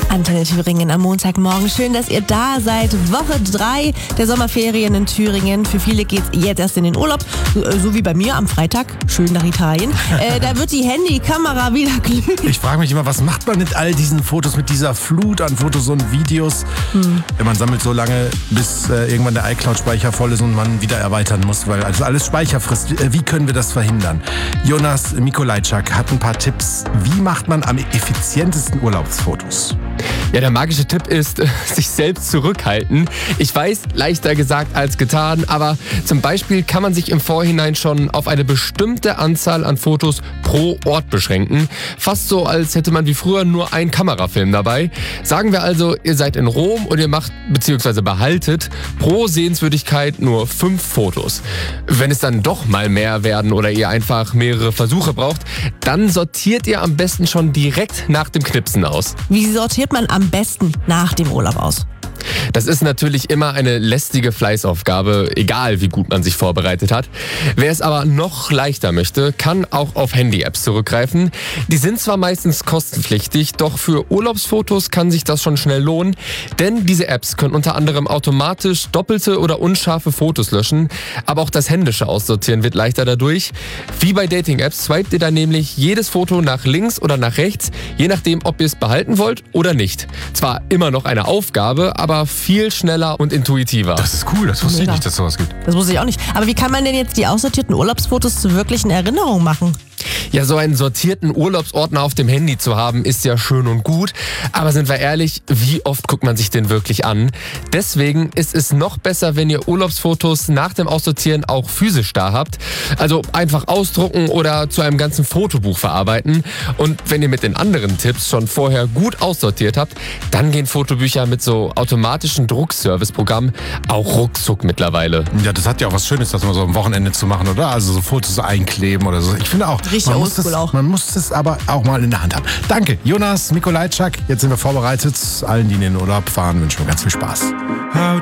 Antenne Thüringen am Montagmorgen. Schön, dass ihr da seid. Woche 3 der Sommerferien in Thüringen. Für viele geht's jetzt erst in den Urlaub, so wie bei mir am Freitag. Schön nach Italien. Da wird die Handykamera wieder glühen. Ich frage mich immer, was macht man mit all diesen Fotos, mit dieser Flut an Fotos und Videos? Man sammelt so lange, bis irgendwann der iCloud-Speicher voll ist und man wieder erweitern muss, weil also alles Speicher frisst. Wie können wir das verhindern? Jonas Mikolajczak hat ein paar Tipps. Wie macht man am effizientesten Urlaubsfotos? Ja, der magische Tipp ist, sich selbst zurückhalten. Ich weiß, leichter gesagt als getan, aber zum Beispiel kann man sich im Vorhinein schon auf eine bestimmte Anzahl an Fotos pro Ort beschränken. Fast so, als hätte man wie früher nur einen Kamerafilm dabei. Sagen wir also, ihr seid in Rom und ihr macht bzw. behaltet pro Sehenswürdigkeit nur 5 Fotos. Wenn es dann doch mal mehr werden oder ihr einfach mehrere Versuche braucht, dann sortiert ihr am besten schon direkt nach dem Knipsen aus. Wie sortiert man am besten nach dem Urlaub aus? Das ist natürlich immer eine lästige Fleißaufgabe, egal wie gut man sich vorbereitet hat. Wer es aber noch leichter möchte, kann auch auf Handy-Apps zurückgreifen. Die sind zwar meistens kostenpflichtig, doch für Urlaubsfotos kann sich das schon schnell lohnen, denn diese Apps können unter anderem automatisch doppelte oder unscharfe Fotos löschen, aber auch das händische Aussortieren wird leichter dadurch. Wie bei Dating-Apps swipet ihr dann nämlich jedes Foto nach links oder nach rechts, je nachdem, ob ihr es behalten wollt oder nicht. Zwar immer noch eine Aufgabe, aber viel schneller und intuitiver. Das ist cool, das wusste ich nicht, dass es sowas gibt. Das wusste ich auch nicht. Aber wie kann man denn jetzt die aussortierten Urlaubsfotos zu wirklichen Erinnerungen machen? Ja, so einen sortierten Urlaubsordner auf dem Handy zu haben, ist ja schön und gut. Aber sind wir ehrlich, wie oft guckt man sich den wirklich an? Deswegen ist es noch besser, wenn ihr Urlaubsfotos nach dem Aussortieren auch physisch da habt. Also einfach ausdrucken oder zu einem ganzen Fotobuch verarbeiten. Und wenn ihr mit den anderen Tipps schon vorher gut aussortiert habt, dann gehen Fotobücher mit so automatischen Druckservice-Programmen auch ruckzuck mittlerweile. Ja, das hat ja auch was Schönes, das mal so am Wochenende zu machen, oder? Also so Fotos einkleben oder so. Ich finde auch, richtig oldschool auch. Man muss es aber auch mal in der Hand haben. Danke, Jonas Mikolajczak. Jetzt sind wir vorbereitet. Allen, die in den Urlaub fahren, wünschen wir ganz viel Spaß.